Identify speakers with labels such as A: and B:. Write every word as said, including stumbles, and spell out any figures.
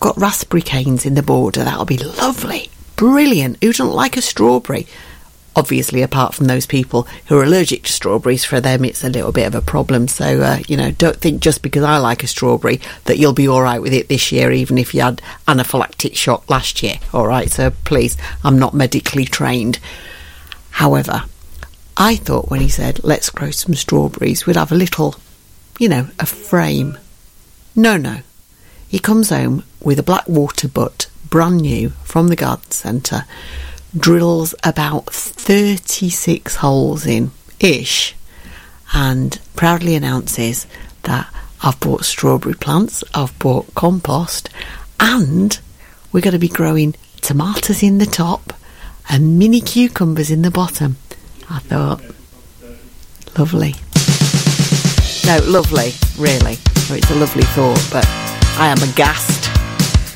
A: got raspberry canes in the border. That'll be lovely. Brilliant. Who doesn't like a strawberry? Obviously, apart from those people who are allergic to strawberries, for them it's a little bit of a problem. So, uh, you know, don't think just because I like a strawberry that you'll be all right with it this year, even if you had anaphylactic shock last year. All right, so please, I'm not medically trained. However, I thought when he said, let's grow some strawberries, we'd have a little, you know, a frame. No, no. He comes home with a black water butt, brand new, from the garden centre, drills about thirty-six holes in, ish, and proudly announces that I've bought strawberry plants, I've bought compost, and we're going to be growing tomatoes in the top and mini cucumbers in the bottom. I thought, lovely. No, lovely, really. So it's a lovely thought, but I am aghast